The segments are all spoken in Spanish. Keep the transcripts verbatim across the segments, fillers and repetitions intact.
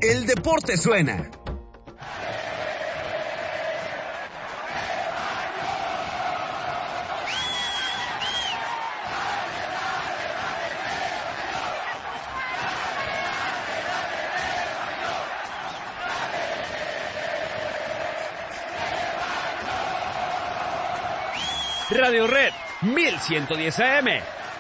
El deporte suena. Radio Red mil ciento diez A M.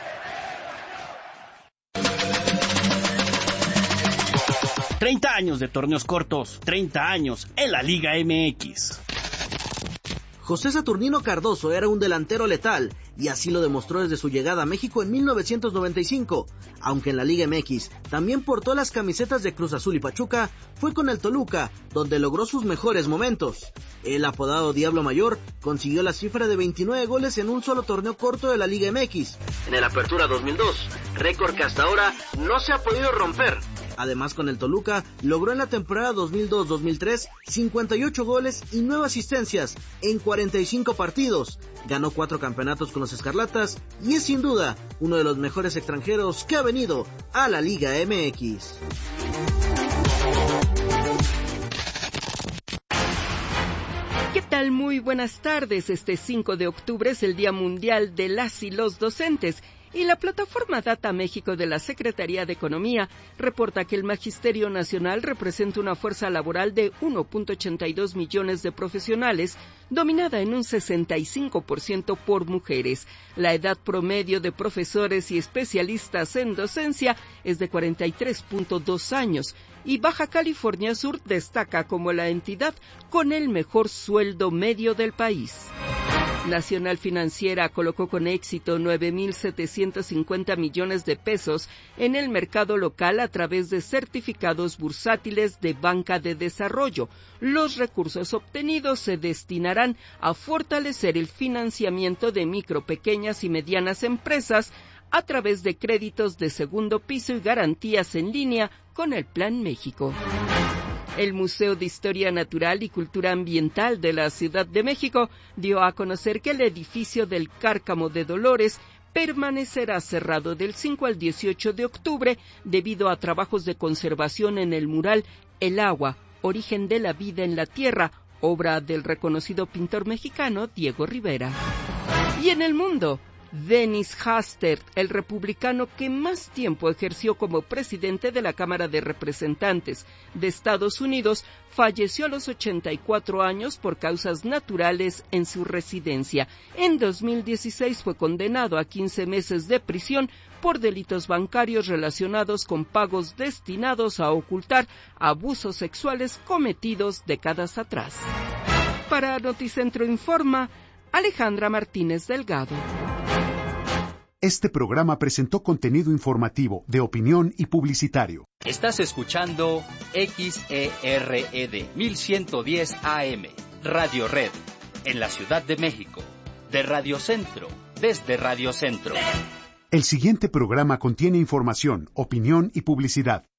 treinta años de torneos cortos, treinta años en la Liga M X. José Saturnino Cardoso era un delantero letal, y así lo demostró desde su llegada a México en mil novecientos noventa y cinco. Aunque en la Liga M X también portó las camisetas de Cruz Azul y Pachuca, fue con el Toluca donde logró sus mejores momentos. El apodado Diablo Mayor consiguió la cifra de veintinueve goles en un solo torneo corto de la Liga M X, en el Apertura dos mil dos, récord que hasta ahora no se ha podido romper. Además, con el Toluca logró en la temporada dos mil dos dos mil tres cincuenta y ocho goles y nueve asistencias en cuarenta y cinco partidos. Ganó cuatro campeonatos con los Escarlatas y es sin duda uno de los mejores extranjeros que ha venido a la Liga M X. ¿Qué tal? Muy buenas tardes. Este cinco de octubre es el Día Mundial de las y los Docentes. Y la plataforma Data México de la Secretaría de Economía reporta que el Magisterio Nacional representa una fuerza laboral de uno punto ochenta y dos millones de profesionales, dominada en un sesenta y cinco por ciento por mujeres. La edad promedio de profesores y especialistas en docencia es de cuarenta y tres punto dos años, y Baja California Sur destaca como la entidad con el mejor sueldo medio del país. Nacional Financiera colocó con éxito nueve mil setecientos cincuenta millones de pesos en el mercado local a través de certificados bursátiles de banca de desarrollo. Los recursos obtenidos se destinarán a fortalecer el financiamiento de micro, pequeñas y medianas empresas a través de créditos de segundo piso y garantías en línea con el Plan México. El Museo de Historia Natural y Cultura Ambiental de la Ciudad de México dio a conocer que el edificio del Cárcamo de Dolores permanecerá cerrado del cinco al dieciocho de octubre debido a trabajos de conservación en el mural El agua, origen de la vida en la tierra, obra del reconocido pintor mexicano Diego Rivera. Y en el mundo, Dennis Hastert, el republicano que más tiempo ejerció como presidente de la Cámara de Representantes de Estados Unidos, falleció a los ochenta y cuatro años por causas naturales en su residencia. En dos mil dieciséis fue condenado a quince meses de prisión por delitos bancarios relacionados con pagos destinados a ocultar abusos sexuales cometidos décadas atrás. Para Noticentro Informa, Alejandra Martínez Delgado. Este programa presentó contenido informativo, de opinión y publicitario. Estás escuchando X E R E D mil ciento diez A M, Radio Red, en la Ciudad de México, de Radio Centro, desde Radio Centro. El siguiente programa contiene información, opinión y publicidad.